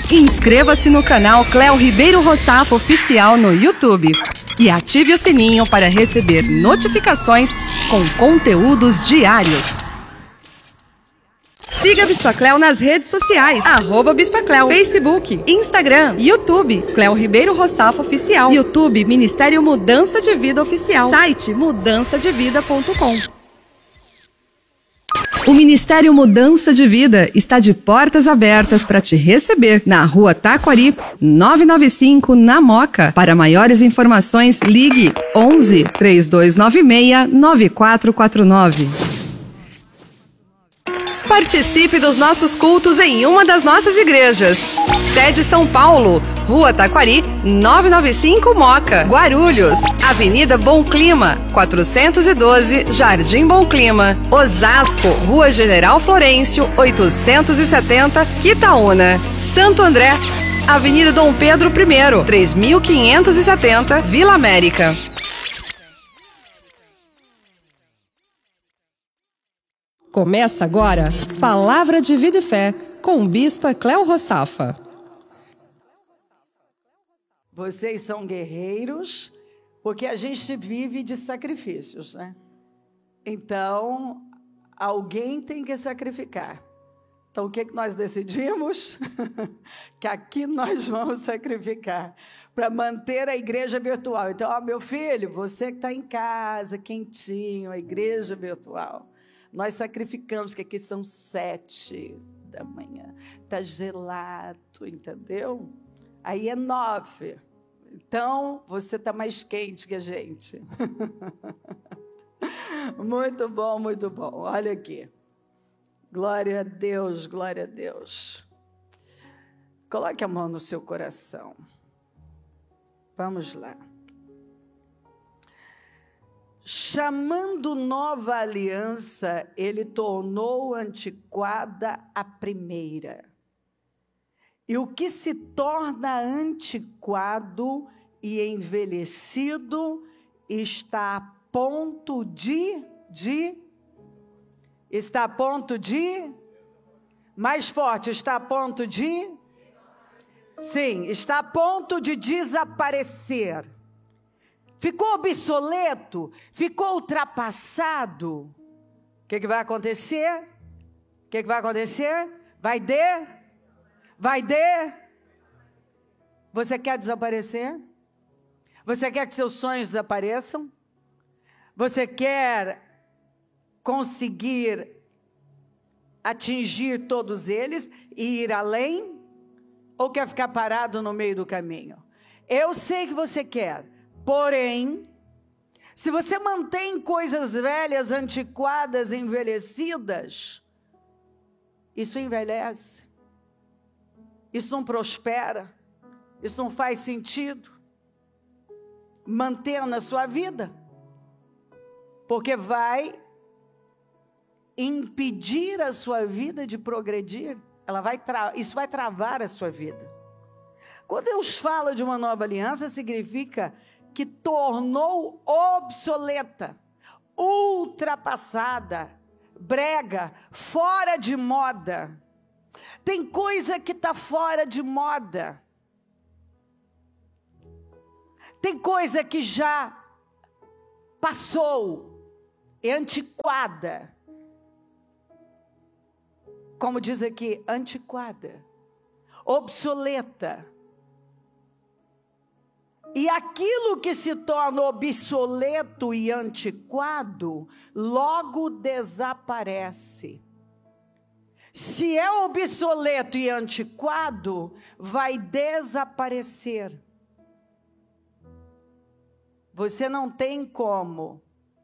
Inscreva-se no canal Cléo Ribeiro Rossafo Oficial no YouTube e ative o sininho para receber notificações com conteúdos diários. Siga a Bispa Cléo nas redes sociais, @Bispa Cléo, Facebook, Instagram, YouTube, Cléo Ribeiro Rossafo Oficial, YouTube, Ministério Mudança de Vida Oficial, site mudançadevida.com. O Ministério Mudança de Vida está de portas abertas para te receber na Rua Taquari, 995, na Moca. Para maiores informações, ligue 11 3296 9449. Participe dos nossos cultos em uma das nossas igrejas. Sede São Paulo, Rua Taquari, 995 Moca. Guarulhos, Avenida Bom Clima, 412, Jardim Bom Clima. Osasco, Rua General Florencio, 870, Quitaúna. Santo André, Avenida Dom Pedro I, 3570, Vila América. Começa agora Palavra de Vida e Fé com Bispa Cléo Rossafa. Vocês são guerreiros porque a gente vive de sacrifícios, né? Então, alguém tem que sacrificar. Então, o que nós decidimos? Que aqui nós vamos sacrificar para manter a igreja virtual. Então, ó, meu filho, você que está em casa, quentinho, a igreja virtual. Nós sacrificamos, que aqui são 7 da manhã. Está gelado, entendeu? Aí é 9. Então, você está mais quente que a gente. Muito bom, muito bom. Olha aqui. Glória a Deus, glória a Deus. Coloque a mão no seu coração. Vamos lá. Chamando nova aliança, ele tornou antiquada a primeira. E o que se torna antiquado e envelhecido está a ponto está a ponto de, mais forte, está a ponto de, sim, está a ponto de desaparecer. Ficou obsoleto? Ficou ultrapassado? O que vai acontecer? O que vai acontecer? Vai de? Você quer desaparecer? Você quer que seus sonhos desapareçam? Você quer conseguir atingir todos eles e ir além? Ou quer ficar parado no meio do caminho? Eu sei que você quer. Porém, se você mantém coisas velhas, antiquadas, envelhecidas, isso envelhece, isso não prospera, isso não faz sentido manter na sua vida, porque vai impedir a sua vida de progredir, isso vai travar a sua vida. Quando Deus fala de uma nova aliança, significa que tornou obsoleta, ultrapassada, brega, fora de moda. Tem coisa que está fora de moda. Tem coisa que já passou, é antiquada. Como diz aqui, antiquada, obsoleta. E aquilo que se torna obsoleto e antiquado, logo desaparece. Se é obsoleto e antiquado, vai desaparecer. Você não tem como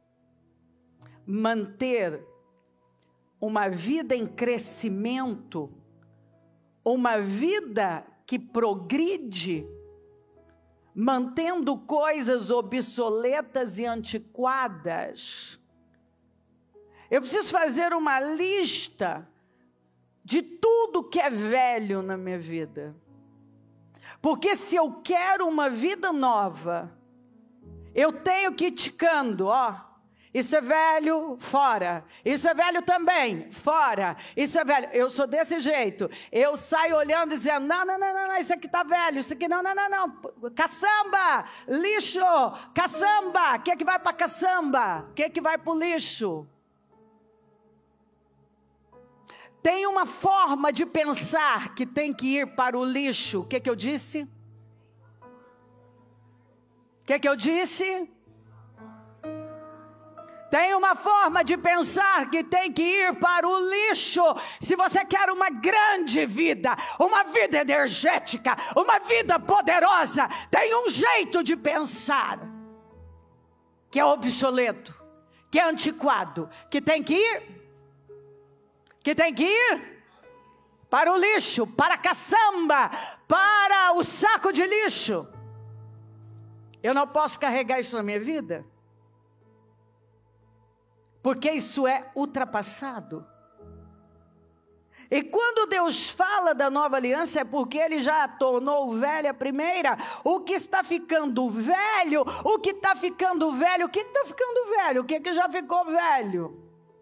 manter uma vida em crescimento, uma vida que progride, mantendo coisas obsoletas e antiquadas. Eu preciso fazer uma lista de tudo que é velho na minha vida. Porque se eu quero uma vida nova, eu tenho que ir ticando, Isso é velho, fora. Isso é velho também, fora. Isso é velho. Eu sou desse jeito. Eu saio olhando e dizendo, não, isso aqui tá velho, isso aqui não. Caçamba, lixo, caçamba. O que é que vai para caçamba? O que é que vai para o lixo? Tem uma forma de pensar que tem que ir para o lixo. O que é que eu disse? O que é que eu disse? Tem uma forma de pensar que tem que ir para o lixo. Se você quer uma grande vida, uma vida energética, uma vida poderosa, tem um jeito de pensar que é obsoleto, que é antiquado, que tem que ir para o lixo, para a caçamba, para o saco de lixo. Eu não posso carregar isso na minha vida, porque isso é ultrapassado. E quando Deus fala da nova aliança, é porque Ele já tornou velha a primeira. O que está ficando velho? O que está ficando velho? O que está ficando velho? O que já ficou velho?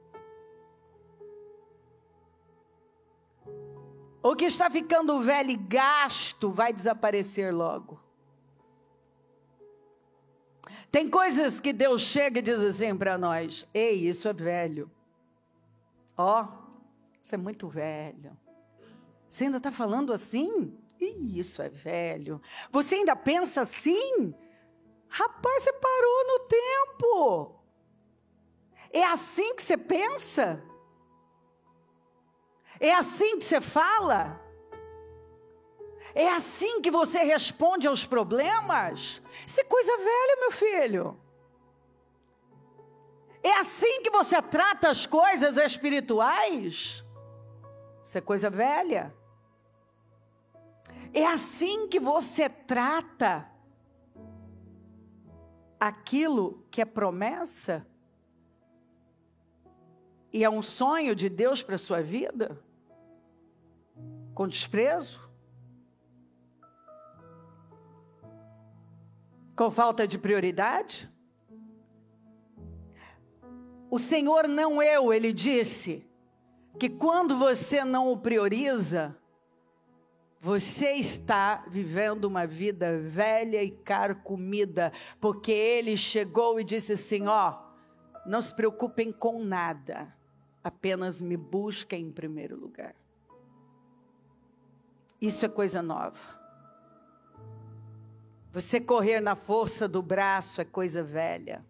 O que está ficando velho e gasto vai desaparecer logo. Tem coisas que Deus chega e diz assim para nós: ei, isso é velho. Isso é muito velho. Você ainda está falando assim? Isso é velho. Você ainda pensa assim? Rapaz, você parou no tempo. É assim que você pensa? É assim que você fala? É assim que você responde aos problemas? Isso é coisa velha, meu filho. É assim que você trata as coisas espirituais? Isso é coisa velha. É assim que você trata aquilo que é promessa? E é um sonho de Deus para a sua vida? Com desprezo? Com falta de prioridade? O Senhor não Ele disse que quando você não o prioriza, você está vivendo uma vida velha e carcomida, porque Ele chegou e disse assim, não se preocupem com nada, apenas me busquem em primeiro lugar. Isso é coisa nova. Você correr na força do braço é coisa velha.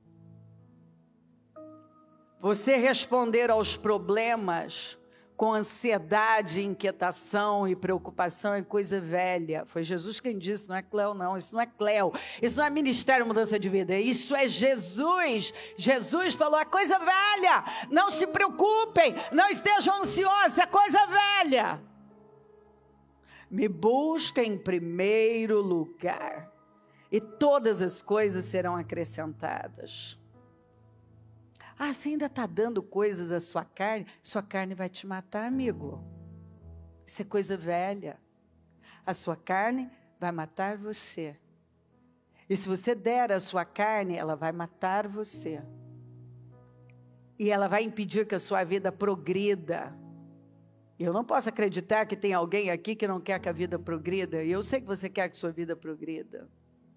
Você responder aos problemas com ansiedade, inquietação e preocupação é coisa velha. Foi Jesus quem disse, não é Cléo não. Isso não é Cléo. Isso não é Ministério Mudança de Vida. Isso é Jesus. Jesus falou, é coisa velha. Não se preocupem, não estejam ansiosos, é coisa velha. Me busca em primeiro lugar e todas as coisas serão acrescentadas. Você ainda está dando coisas à sua carne vai te matar, amigo. Isso é coisa velha. A sua carne vai matar você. E se você der a sua carne, ela vai matar você. E ela vai impedir que a sua vida progrida. Eu não posso acreditar que tem alguém aqui que não quer que a vida progrida. E eu sei que você quer que a sua vida progrida.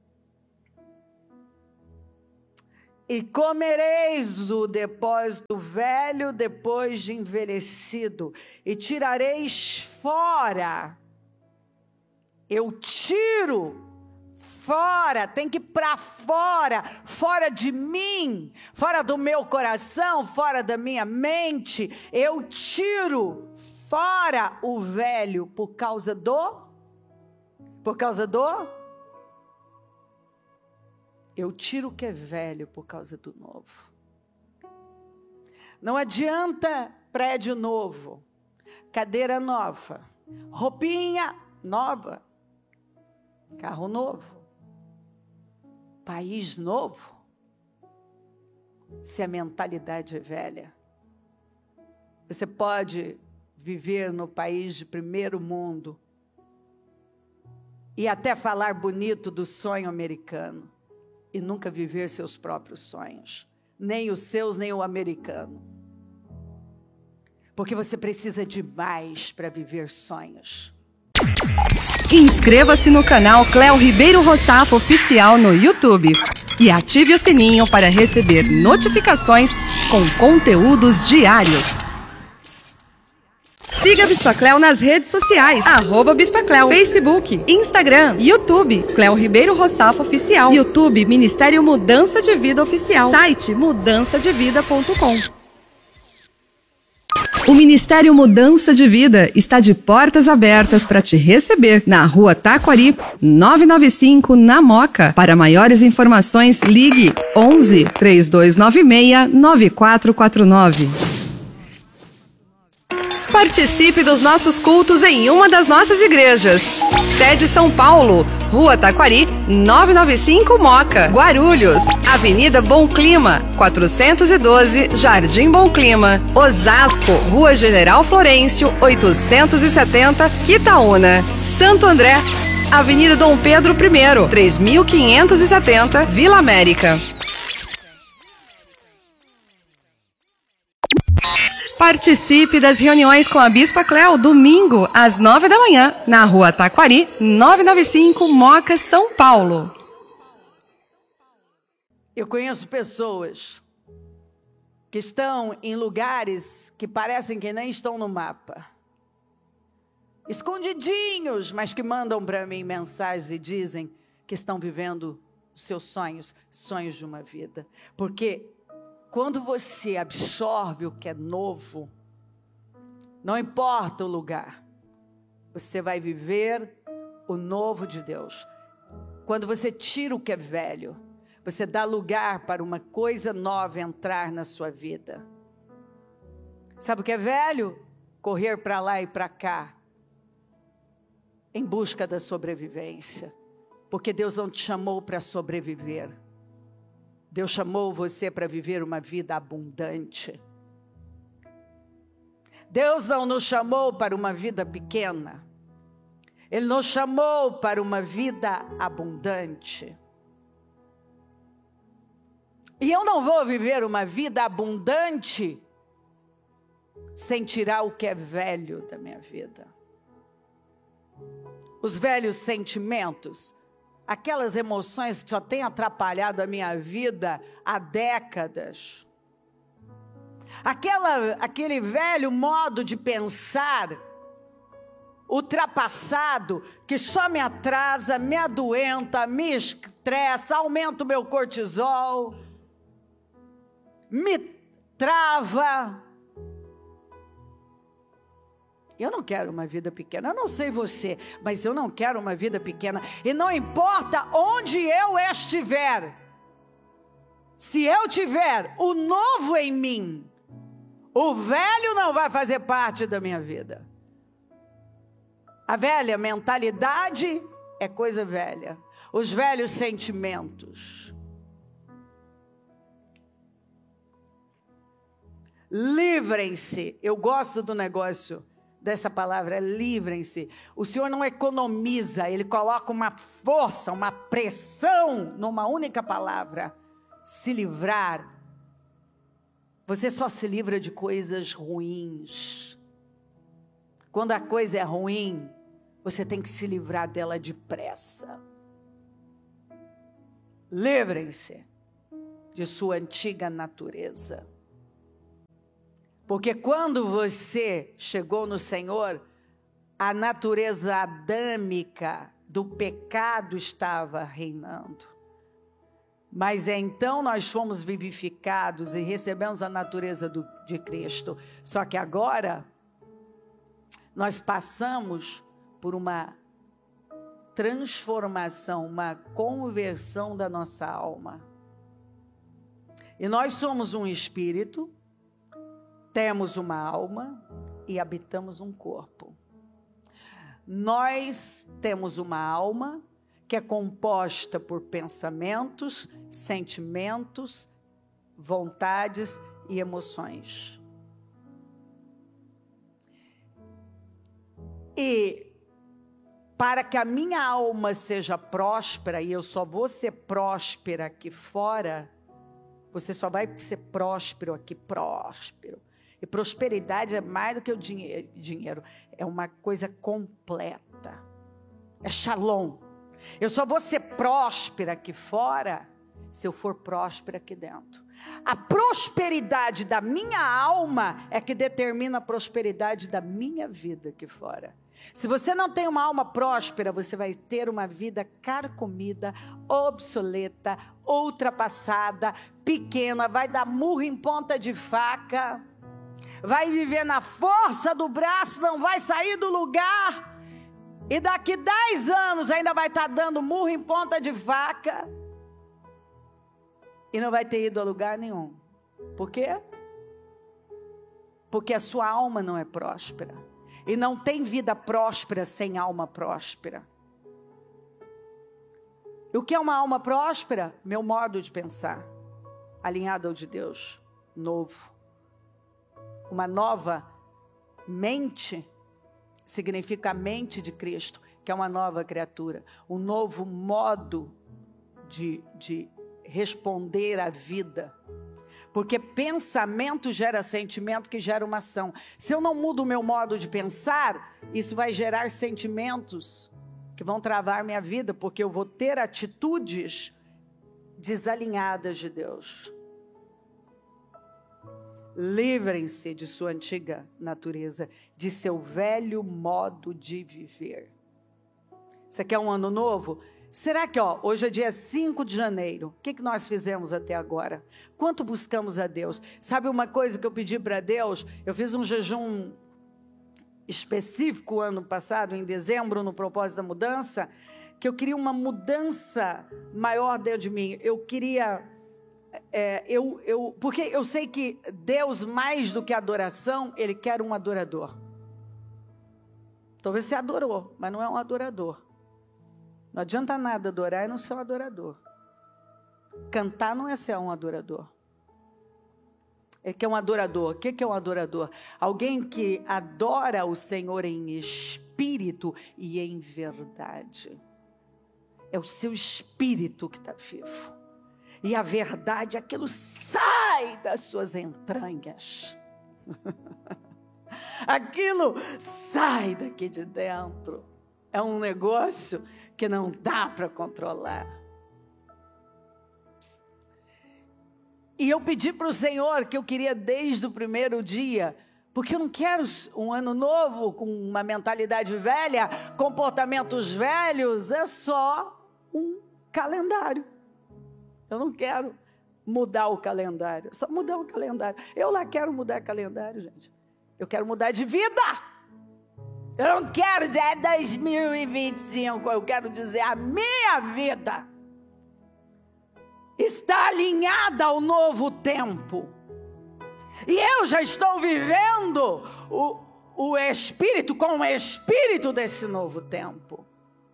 E comereis o depósito velho depois de envelhecido, e tirareis fora. Eu tiro fora, tem que ir para fora, fora de mim, fora do meu coração, fora da minha mente. Eu tiro fora o velho por causa do. Eu tiro o que é velho por causa do novo. Não adianta prédio novo, cadeira nova, roupinha nova, carro novo, país novo, se a mentalidade é velha. Você pode viver no país de primeiro mundo e até falar bonito do sonho americano, e nunca viver seus próprios sonhos. nem os seus, nem o americano. Porque você precisa de mais para viver sonhos. Inscreva-se no canal Cléo Ribeiro Rossafo Oficial no YouTube e ative o sininho para receber notificações com conteúdos diários. Siga a Bispa Cléo nas redes sociais, @Bispa Cléo, Facebook, Instagram, YouTube, Cléo Ribeiro Rossafo Oficial, YouTube, Ministério Mudança de Vida Oficial, site mudançadevida.com. O Ministério Mudança de Vida está de portas abertas para te receber na Rua Taquari, 995, na Moca. Para maiores informações, ligue 11 3296 9449. Participe dos nossos cultos em uma das nossas igrejas. Sede São Paulo, Rua Taquari, 995 Moca. Guarulhos, Avenida Bom Clima, 412, Jardim Bom Clima. Osasco, Rua General Florencio, 870, Quitaúna. Santo André, Avenida Dom Pedro I, 3570, Vila América. Participe das reuniões com a Bispa Cléo, domingo, às 9 da manhã, na Rua Taquari, 995, Moca, São Paulo. Eu conheço pessoas que estão em lugares que parecem que nem estão no mapa. Escondidinhos, mas que mandam para mim mensagens e dizem que estão vivendo os seus sonhos, sonhos de uma vida. Porque quando você absorve o que é novo, não importa o lugar, você vai viver o novo de Deus. Quando você tira o que é velho, você dá lugar para uma coisa nova entrar na sua vida. Sabe o que é velho? Correr para lá e para cá, em busca da sobrevivência. Porque Deus não te chamou para sobreviver. Deus chamou você para viver uma vida abundante. Deus não nos chamou para uma vida pequena. Ele nos chamou para uma vida abundante. E eu não vou viver uma vida abundante sem tirar o que é velho da minha vida. Os velhos sentimentos, aquelas emoções que só têm atrapalhado a minha vida há décadas. Aquele velho modo de pensar ultrapassado, que só me atrasa, me adoenta, me estressa, aumenta o meu cortisol, me trava. Eu não quero uma vida pequena, eu não sei você, mas eu não quero uma vida pequena. E não importa onde eu estiver, se eu tiver o novo em mim, o velho não vai fazer parte da minha vida. A velha mentalidade é coisa velha. Os velhos sentimentos. Livrem-se. Eu gosto do negócio dessa palavra, livrem-se. O Senhor não economiza, Ele coloca uma força, uma pressão numa única palavra. Se livrar. Você só se livra de coisas ruins. Quando a coisa é ruim, você tem que se livrar dela depressa. Livrem-se de sua antiga natureza. Porque quando você chegou no Senhor, a natureza adâmica do pecado estava reinando. Mas então nós fomos vivificados e recebemos a natureza de Cristo. Só que agora nós passamos por uma transformação, uma conversão da nossa alma. E nós somos um espírito, temos uma alma e habitamos um corpo. Nós temos uma alma que é composta por pensamentos, sentimentos, vontades e emoções. E para que a minha alma seja próspera, e eu só vou ser próspera aqui fora, Você só vai ser próspero aqui, próspero. E prosperidade é mais do que o dinheiro. É uma coisa completa. É shalom. Eu só vou ser próspera aqui fora se eu for próspera aqui dentro. A prosperidade da minha alma é que determina a prosperidade da minha vida aqui fora. Se você não tem uma alma próspera, você vai ter uma vida carcomida, obsoleta, ultrapassada, pequena, vai dar murro em ponta de faca, vai viver na força do braço, não vai sair do lugar, e daqui 10 anos ainda vai estar dando murro em ponta de faca, e não vai ter ido a lugar nenhum. Por quê? Porque a sua alma não é próspera. E não tem vida próspera sem alma próspera. E o que é uma alma próspera? Meu modo de pensar, alinhado ao de Deus, novo. Uma nova mente significa a mente de Cristo, que é uma nova criatura. Um novo modo de responder à vida. Porque pensamento gera sentimento, que gera uma ação. Se eu não mudo o meu modo de pensar, isso vai gerar sentimentos que vão travar minha vida, porque eu vou ter atitudes desalinhadas de Deus. Livrem-se de sua antiga natureza, de seu velho modo de viver. Você quer um ano novo? Será que, hoje é dia 5 de janeiro, o que nós fizemos até agora? Quanto buscamos a Deus? Sabe uma coisa que eu pedi para Deus? Eu fiz um jejum específico ano passado, em dezembro, no propósito da mudança, que eu queria uma mudança maior dentro de mim. Eu queria, porque eu sei que Deus, mais do que adoração, Ele quer um adorador. Talvez você adorou, mas não é um adorador. Não adianta nada adorar e não ser um adorador. Cantar não é ser um adorador. Ele quer um adorador. O que é um adorador? Alguém que adora o Senhor em espírito e em verdade. É o seu espírito que está vivo. E a verdade, aquilo sai das suas entranhas. Aquilo sai daqui de dentro. É um negócio que não dá para controlar. E eu pedi para o Senhor, que eu queria desde o primeiro dia, porque eu não quero um ano novo com uma mentalidade velha, comportamentos velhos, é só um calendário. Eu não quero mudar o calendário, é só mudar o calendário. Eu lá quero mudar calendário, gente. Eu quero mudar de vida. Eu não quero dizer 2025, eu quero dizer a minha vida está alinhada ao novo tempo. E eu já estou vivendo o Espírito com o Espírito desse novo tempo.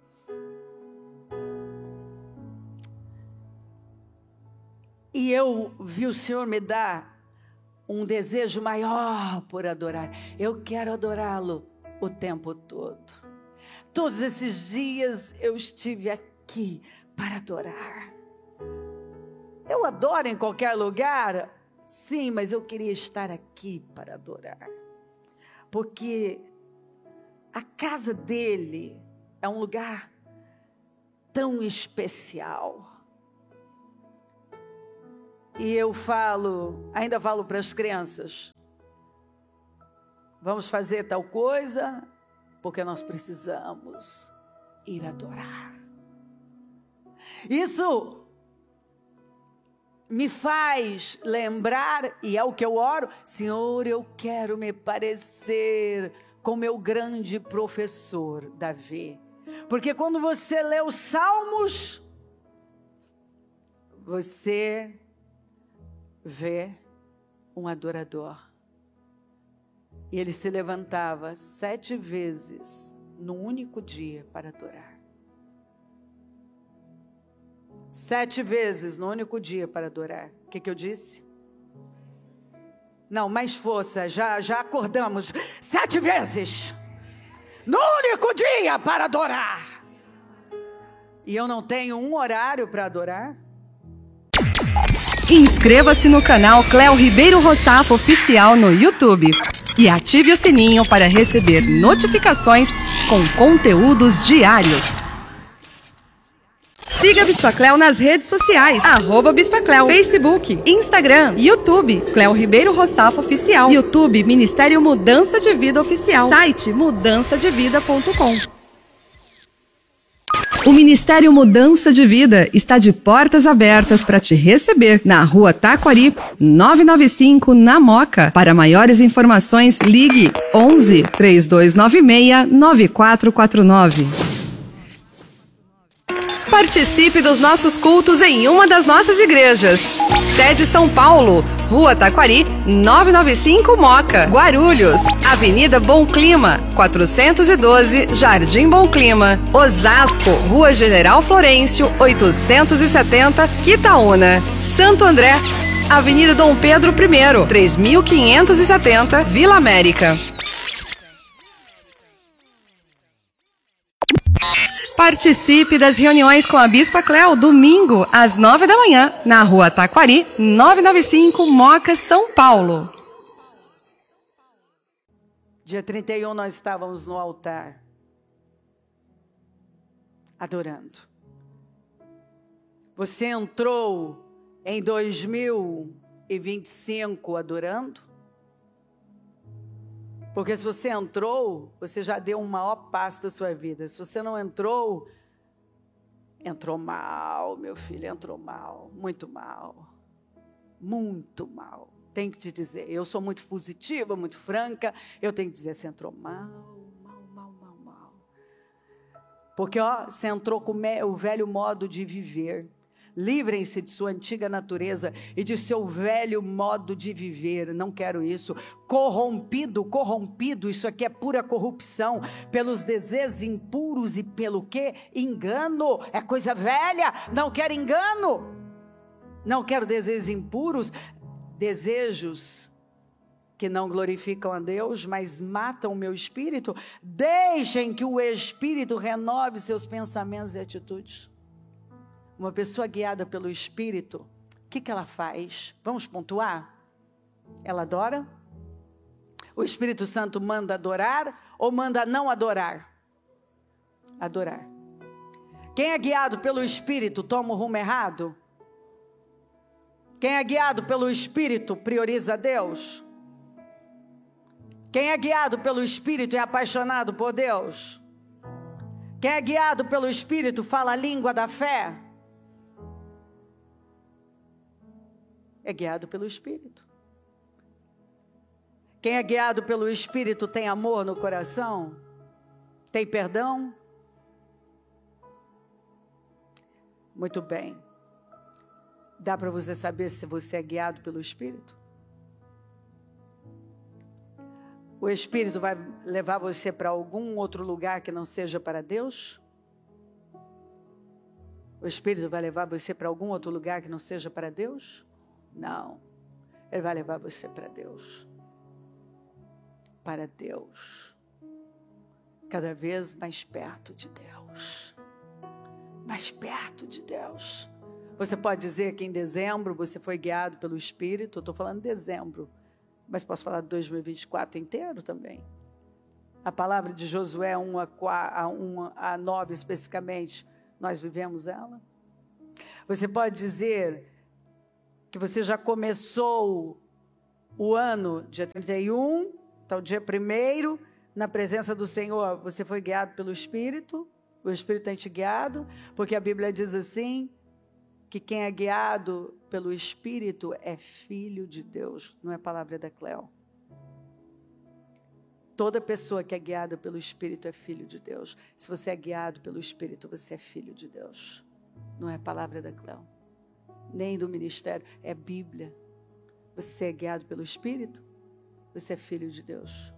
E eu vi o Senhor me dar um desejo maior por adorar. Eu quero adorá-lo o tempo todo. Todos esses dias eu estive aqui para adorar. Eu adoro em qualquer lugar, sim, mas eu queria estar aqui para adorar. Porque a casa dele é um lugar tão especial. E eu ainda falo para as crianças, vamos fazer tal coisa, porque nós precisamos ir adorar. Isso me faz lembrar, e é o que eu oro, Senhor, eu quero me parecer com meu grande professor, Davi. Porque quando você lê os Salmos, você vê um adorador. E ele se levantava 7 vezes num único dia para adorar. 7 vezes no único dia para adorar. O que eu disse? Não, mais força, já acordamos. 7 vezes no único dia para adorar. E eu não tenho um horário para adorar? Inscreva-se no canal Cléo Ribeiro Rossafo Oficial no YouTube e ative o sininho para receber notificações com conteúdos diários. Siga a Bispa Cléo nas redes sociais, @Bispa Cléo, Facebook, Instagram, YouTube, Cléo Ribeiro Rossafo Oficial, YouTube, Ministério Mudança de Vida Oficial, site mudançadevida.com. O Ministério Mudança de Vida está de portas abertas para te receber na Rua Taquari, 995, na Moca. Para maiores informações, ligue 11 3296 9449. Participe dos nossos cultos em uma das nossas igrejas. Sede São Paulo, Rua Taquari, 995 Moca. Guarulhos, Avenida Bom Clima, 412, Jardim Bom Clima. Osasco, Rua General Florencio, 870, Quitaúna. Santo André, Avenida Dom Pedro I, 3570, Vila América. Participe das reuniões com a Bispa Cléo, domingo, às 9 da manhã, na Rua Taquari, 995, Moca, São Paulo. Dia 31 nós estávamos no altar, adorando. Você entrou em 2025 adorando? Porque se você entrou, você já deu um maior passo da sua vida. Se você não entrou, entrou mal, meu filho, entrou mal, muito mal. Muito mal. Tenho que te dizer, eu sou muito positiva, muito franca, eu tenho que dizer, você entrou mal. Porque, você entrou com o velho modo de viver. Livrem-se de sua antiga natureza e de seu velho modo de viver. Não quero isso. Corrompido, isso aqui é pura corrupção. Pelos desejos impuros e pelo quê? Engano. É coisa velha. Não quero engano. Não quero desejos impuros. Desejos que não glorificam a Deus, mas matam o meu espírito. Deixem que o Espírito renove seus pensamentos e atitudes. Uma pessoa guiada pelo Espírito, o que ela faz? Vamos pontuar? Ela adora? O Espírito Santo manda adorar ou manda não adorar? Adorar. Quem é guiado pelo Espírito toma o rumo errado? Quem é guiado pelo Espírito prioriza Deus? Quem é guiado pelo Espírito é apaixonado por Deus? Quem é guiado pelo Espírito fala a língua da fé? É guiado pelo Espírito. Quem é guiado pelo Espírito tem amor no coração? Tem perdão? Muito bem. Dá para você saber se você é guiado pelo Espírito? O Espírito vai levar você para algum outro lugar que não seja para Deus? O Espírito vai levar você para algum outro lugar que não seja para Deus? Não, Ele vai levar você para Deus. Para Deus. Cada vez mais perto de Deus. Mais perto de Deus. Você pode dizer que em dezembro você foi guiado pelo Espírito. Eu estou falando de dezembro, mas posso falar de 2024 inteiro também. A palavra de Josué 1 a 9 especificamente, nós vivemos ela. Você pode dizer que você já começou o ano, dia 31, então dia 1º, na presença do Senhor, você foi guiado pelo Espírito, o Espírito tem te guiado, porque a Bíblia diz assim, que quem é guiado pelo Espírito é filho de Deus, não é palavra da Cléo. Toda pessoa que é guiada pelo Espírito é filho de Deus. Se você é guiado pelo Espírito, você é filho de Deus, não é palavra da Cléo. Nem do ministério, é Bíblia. Você é guiado pelo Espírito, você é filho de Deus.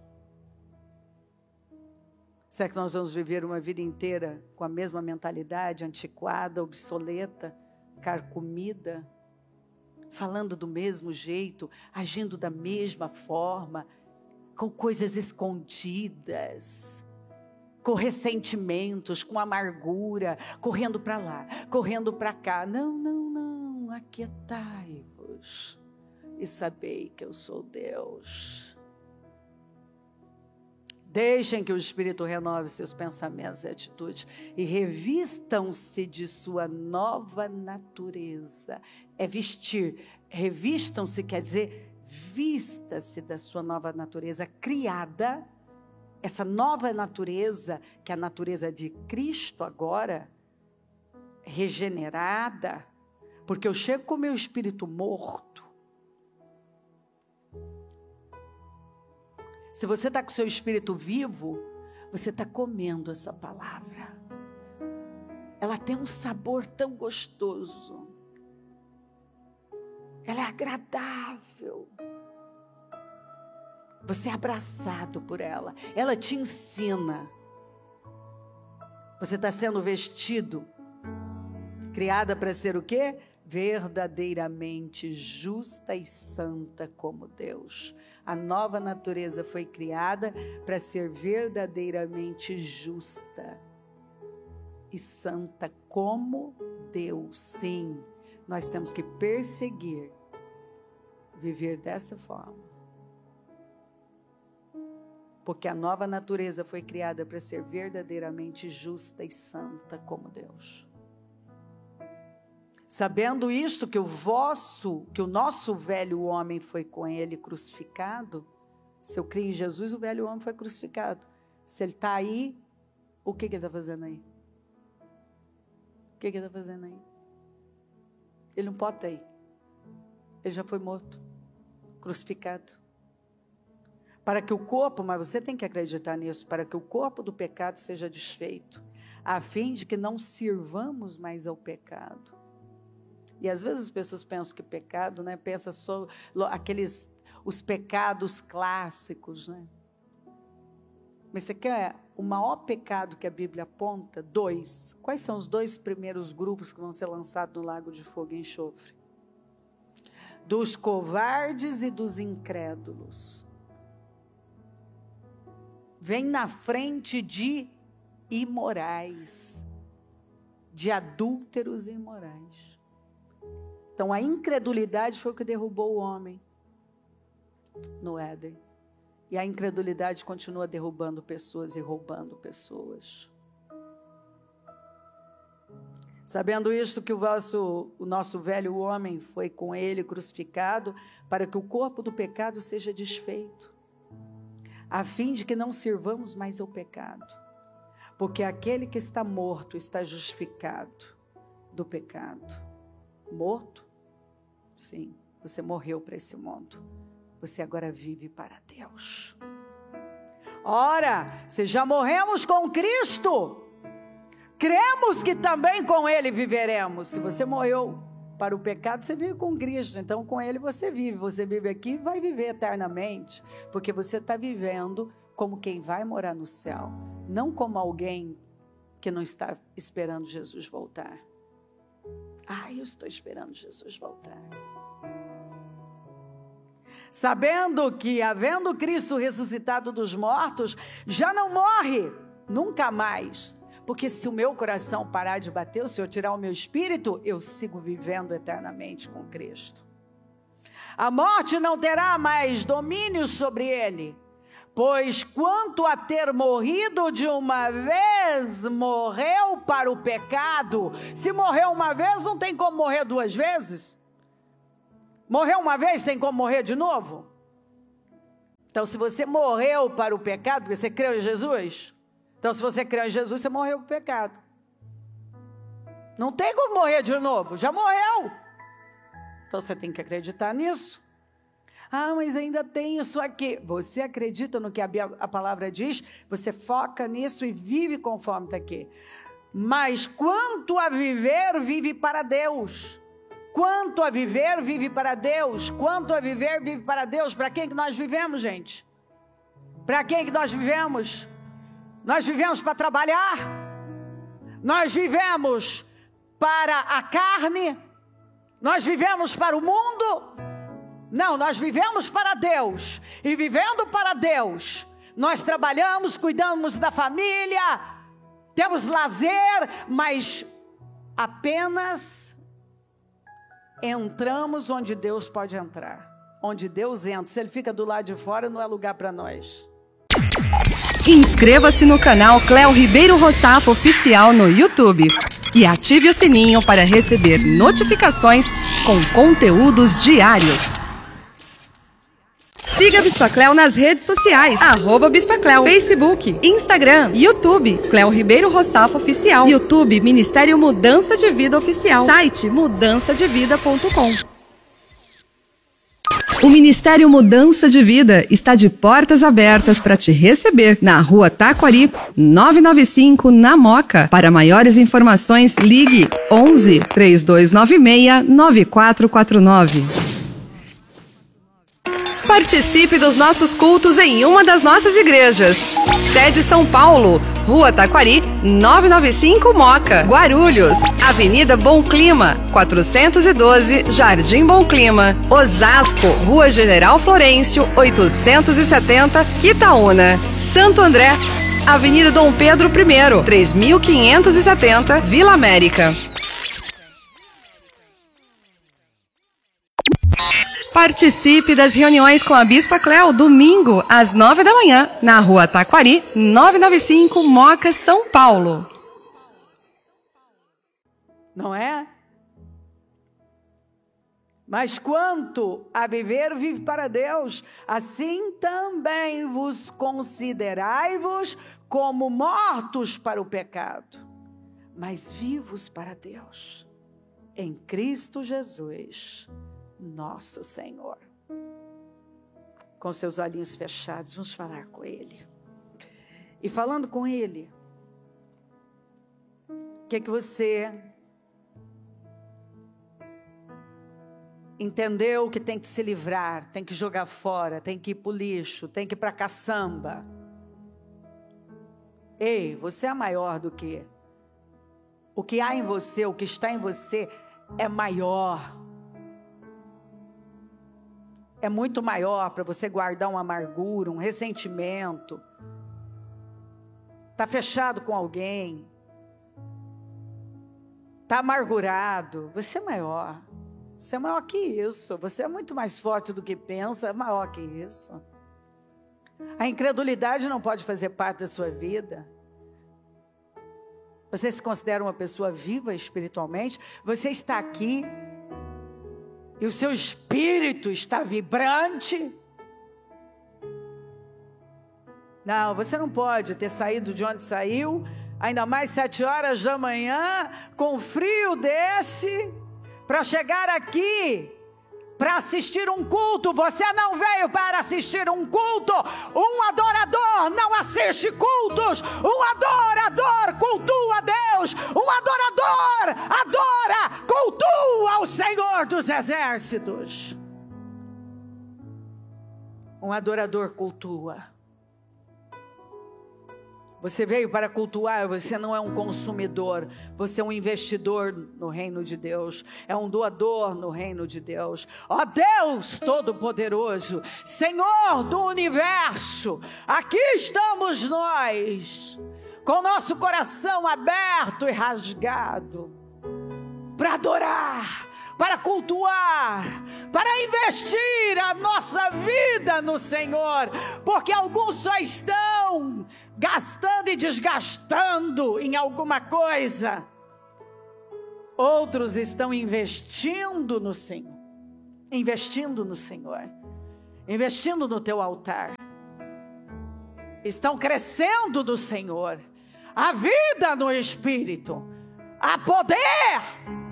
Será que nós vamos viver uma vida inteira com a mesma mentalidade, antiquada, obsoleta, carcomida, falando do mesmo jeito, agindo da mesma forma, com coisas escondidas, com ressentimentos, com amargura, correndo para lá, correndo para cá? Não, aquietai-vos. olhos e sabei que eu sou Deus. Deixem que o Espírito renove seus pensamentos e atitudes e revistam-se de sua nova natureza. É vestir. Revistam-se quer dizer vista-se da sua nova natureza criada. Essa nova natureza, que é a natureza de Cristo agora, regenerada, porque eu chego com o meu espírito morto. Se você está com o seu espírito vivo, você está comendo essa palavra. Ela tem um sabor tão gostoso. Ela é agradável. Você é abraçado por ela. Ela te ensina. Você está sendo vestido, criada para ser o quê? Verdadeiramente justa e santa como Deus. A nova natureza foi criada para ser verdadeiramente justa e santa como Deus. Sim, nós temos que perseguir, viver dessa forma. Porque a nova natureza foi criada para ser verdadeiramente justa e santa como Deus. Sabendo isto, que o nosso velho homem foi com ele crucificado. Se eu crio em Jesus, o velho homem foi crucificado. Se ele está aí, o que ele está fazendo aí? O que ele está fazendo aí? Ele não pode estar aí. Ele já foi morto, crucificado. Para que o corpo, mas você tem que acreditar nisso, para que o corpo do pecado seja desfeito, a fim de que não sirvamos mais ao pecado. E às vezes as pessoas pensam que pecado, né? Pensa só os pecados clássicos, né? Mas você quer o maior pecado que a Bíblia aponta? 2. Quais são os 2 primeiros grupos que vão ser lançados no lago de fogo e enxofre? Dos covardes e dos incrédulos. Vem na frente de imorais, de adúlteros e imorais. Então, a incredulidade foi o que derrubou o homem no Éden. E a incredulidade continua derrubando pessoas e roubando pessoas. Sabendo isto, que o nosso velho homem foi com ele crucificado, para que o corpo do pecado seja desfeito, a fim de que não sirvamos mais ao pecado. Porque aquele que está morto está justificado do pecado. Morto? Sim, você morreu para esse mundo. Você agora vive para Deus. Ora, se já morremos com Cristo, cremos que também com Ele viveremos. Se você morreu para o pecado, você vive com Cristo. Então com Ele você vive. Você vive aqui e vai viver eternamente. Porque você está vivendo como quem vai morar no céu. Não como alguém que não está esperando Jesus voltar. Eu estou esperando Jesus voltar. Sabendo que, havendo Cristo ressuscitado dos mortos, já não morre, nunca mais. Porque se o meu coração parar de bater, se eu tirar o meu espírito, eu sigo vivendo eternamente com Cristo. A morte não terá mais domínio sobre ele. Pois quanto a ter morrido de uma vez, morreu para o pecado. Se morreu uma vez, não tem como morrer 2 vezes. Morreu uma vez, tem como morrer de novo? Então, se você morreu para o pecado, porque você creu em Jesus, então se você creu em Jesus, você morreu para o pecado. Não tem como morrer de novo, já morreu. Então você tem que acreditar nisso. Mas ainda tem isso aqui. Você acredita no que a palavra diz, você foca nisso e vive conforme está aqui. Mas quanto a viver, vive para Deus. Quanto a viver, vive para Deus. Quanto a viver, vive para Deus. Para quem que nós vivemos, gente? Para quem que nós vivemos? Nós vivemos para trabalhar? Nós vivemos para a carne? Nós vivemos para o mundo? Não, nós vivemos para Deus. E vivendo para Deus, nós trabalhamos, cuidamos da família, temos lazer, mas apenas entramos onde Deus pode entrar. Onde Deus entra. Se Ele fica do lado de fora, não é lugar para nós. Inscreva-se no canal Cléo Ribeiro Rossafo Oficial no YouTube e ative o sininho para receber notificações com conteúdos diários. Siga a Bispa Cléo nas redes sociais, @Bispa Cléo, Facebook, Instagram, YouTube, Cléo Ribeiro Rossafo Oficial, YouTube, Ministério Mudança de Vida Oficial, site mudançadevida.com. O Ministério Mudança de Vida está de portas abertas para te receber na Rua Taquari, 995, na Moca. Para maiores informações, ligue 11 3296 9449. Participe dos nossos cultos em uma das nossas igrejas. Sede São Paulo, Rua Taquari, 995 Moca. Guarulhos, Avenida Bom Clima, 412, Jardim Bom Clima. Osasco, Rua General Florencio, 870, Quitaúna. Santo André, Avenida Dom Pedro I, 3570, Vila América. Participe das reuniões com a Bispa Cléo, domingo, às 9 da manhã, na Rua Taquari, 995, Moca, São Paulo. Não é? Mas quanto a viver, vive para Deus, assim também vos considerai-vos como mortos para o pecado, mas vivos para Deus, em Cristo Jesus, nosso Senhor. Com seus olhinhos fechados, vamos falar com Ele. E falando com Ele, o que é que você entendeu que tem que se livrar, tem que jogar fora, tem que ir para o lixo, tem que ir para a caçamba? Ei, você é maior do que o que há em você, o que está em você é maior. É muito maior para você guardar uma amargura, um ressentimento. Está fechado com alguém. Está amargurado. Você é maior. Você é maior que isso. Você é muito mais forte do que pensa, é maior que isso. A incredulidade não pode fazer parte da sua vida. Você se considera uma pessoa viva espiritualmente? Você está aqui e o seu espírito está vibrante? Não, você não pode ter saído de onde saiu, ainda mais 7 horas da manhã, com frio desse, para chegar aqui, para assistir um culto. Você não veio para assistir um culto. Um adorador não assiste cultos. Um adorador cultua a Deus. Um adorador adora, cultua ao Senhor dos Exércitos. Um adorador cultua. Você veio para cultuar, você não é um consumidor, você é um investidor no reino de Deus, é um doador no reino de Deus. Ó Deus Todo-Poderoso, Senhor do Universo, aqui estamos nós, com nosso coração aberto e rasgado, para adorar, para cultuar, para investir a nossa vida no Senhor, porque alguns só estão gastando e desgastando em alguma coisa, outros estão investindo no Senhor, investindo no Senhor, investindo no teu altar, estão crescendo do Senhor, a vida no Espírito, a poder,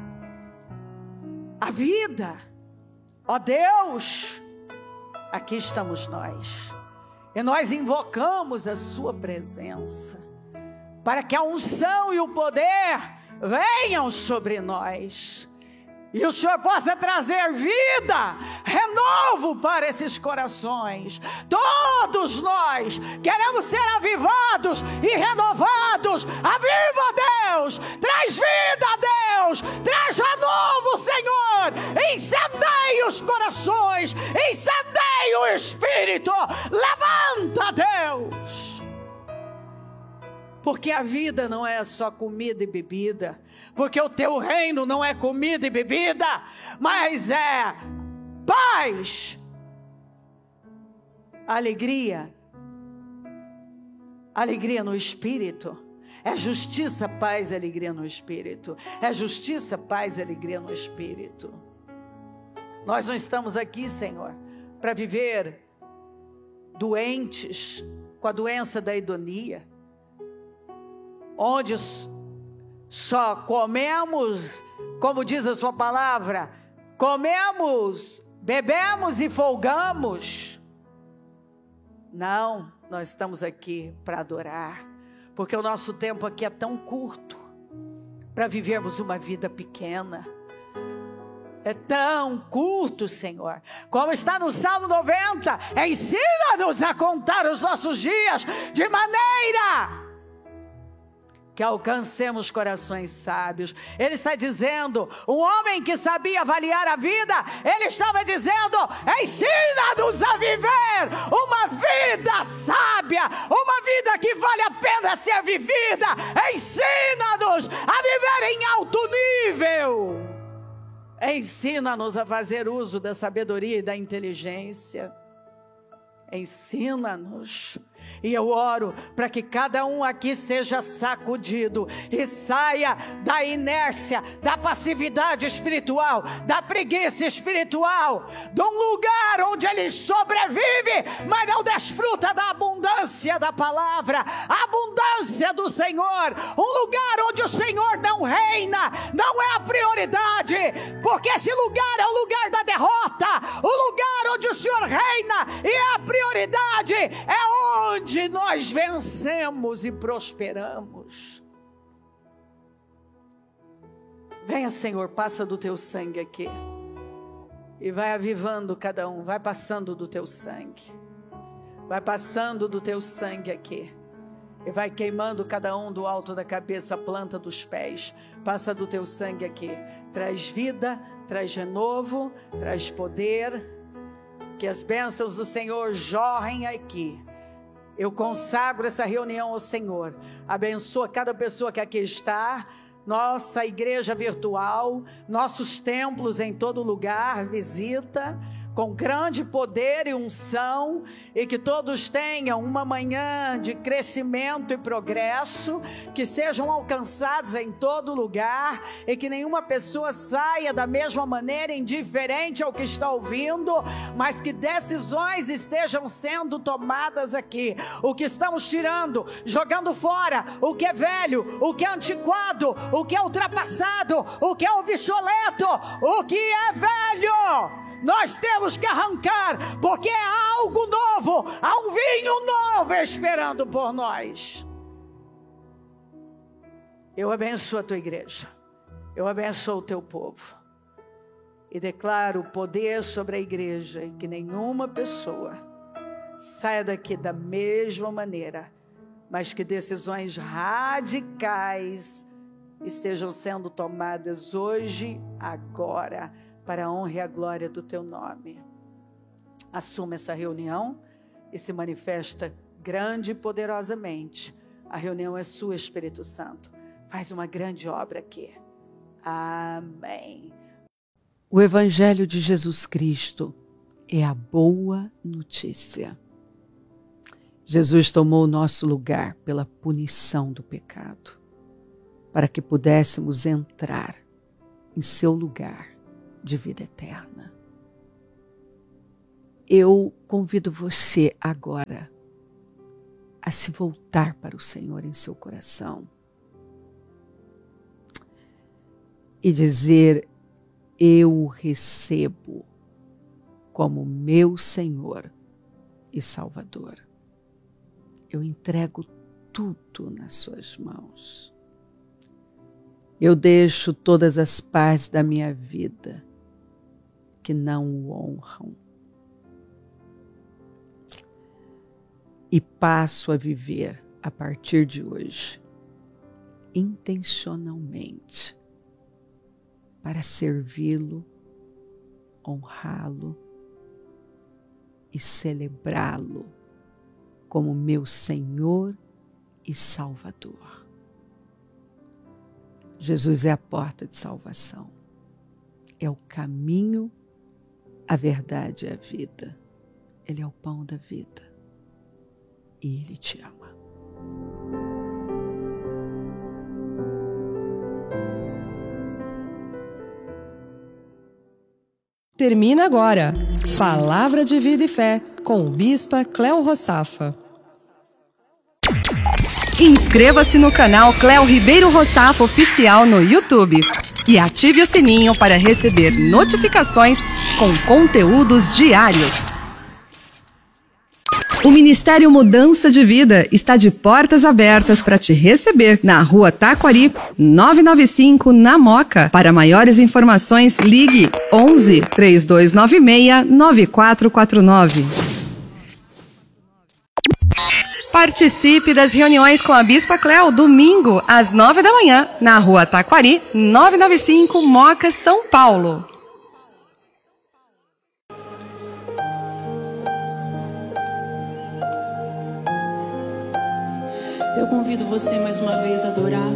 a vida. Ó Deus, aqui estamos nós, e nós invocamos a sua presença, para que a unção e o poder venham sobre nós, e o Senhor possa trazer vida, renovo para esses corações. Todos nós queremos ser avivados e renovados. Aviva, Deus, traz vida, Deus, traz renovo, Senhor, incendeie os corações, incendeie o Espírito, levanta, Deus, porque a vida não é só comida e bebida, porque o teu reino não é comida e bebida, mas é paz, alegria no Espírito. É justiça, paz e alegria no Espírito. É justiça, paz e alegria no Espírito. Nós não estamos aqui, Senhor, para viver doentes com a doença da hedonia, onde só comemos, como diz a sua palavra, comemos, bebemos e folgamos. Não, nós estamos aqui para adorar, porque o nosso tempo aqui é tão curto para vivermos uma vida pequena. É tão curto, Senhor. Como está no Salmo 90, ensina-nos a contar os nossos dias de maneira que alcancemos corações sábios. Ele está dizendo, um homem que sabia avaliar a vida, ele estava dizendo, ensina-nos a viver uma vida sábia, uma vida que vale a pena ser vivida. Ensina-nos a viver em alto nível. Ensina-nos a fazer uso da sabedoria e da inteligência. Ensina-nos. E eu oro para que cada um aqui seja sacudido e saia da inércia, da passividade espiritual, da preguiça espiritual, de um lugar onde ele sobrevive, mas não desfruta da abundância da palavra, a abundância do Senhor. Um lugar onde o Senhor não reina, não é a prioridade, porque esse lugar é o lugar da derrota. O lugar onde o Senhor reina e é a prioridade é onde nós vencemos e prosperamos. Venha, Senhor, passa do teu sangue aqui e vai avivando cada um, vai passando do teu sangue, vai passando do teu sangue aqui e vai queimando cada um do alto da cabeça, a planta dos pés. Passa do teu sangue aqui, traz vida, traz renovo, traz poder. Que as bênçãos do Senhor jorrem aqui. Eu consagro essa reunião ao Senhor. Abençoa cada pessoa que aqui está, nossa igreja virtual, nossos templos em todo lugar, visita com grande poder e unção, e que todos tenham uma manhã de crescimento e progresso, que sejam alcançados em todo lugar, e que nenhuma pessoa saia da mesma maneira indiferente ao que está ouvindo, mas que decisões estejam sendo tomadas aqui. O que estamos tirando, jogando fora, o que é velho, o que é antiquado, o que é ultrapassado, o que é obsoleto, o que é velho, nós temos que arrancar, porque há algo novo, há um vinho novo esperando por nós. Eu abençoo a tua igreja, eu abençoo o teu povo e declaro poder sobre a igreja, e que nenhuma pessoa saia daqui da mesma maneira, mas que decisões radicais estejam sendo tomadas hoje, agora, para a honra e a glória do teu nome. Assuma essa reunião e se manifesta grande e poderosamente. A reunião é sua, Espírito Santo. Faz uma grande obra aqui. Amém. O Evangelho de Jesus Cristo é a boa notícia. Jesus tomou o nosso lugar pela punição do pecado, para que pudéssemos entrar em seu lugar de vida eterna. Eu convido você agora a se voltar para o Senhor em seu coração e dizer: eu o recebo como meu Senhor e Salvador. Eu entrego tudo nas suas mãos. Eu deixo todas as partes da minha vida que não o honram e passo a viver a partir de hoje intencionalmente para servi-lo, honrá-lo e celebrá-lo como meu Senhor e Salvador. Jesus é a porta de salvação. É o caminho, a verdade e a vida. Ele é o pão da vida. E Ele te ama. Termina agora. Palavra de Vida e Fé, com o Bispa Cléo Rossafa. Inscreva-se no canal Cléo Ribeiro Rossafa Oficial no YouTube e ative o sininho para receber notificações com conteúdos diários. O Ministério Mudança de Vida está de portas abertas para te receber na Rua Taquari, 995, na Moca. Para maiores informações, ligue 11 3296 9449. Participe das reuniões com a Bispa Cléo, domingo, às 9 da manhã, na Rua Taquari, 995, Moca, São Paulo. Eu convido você mais uma vez a adorar.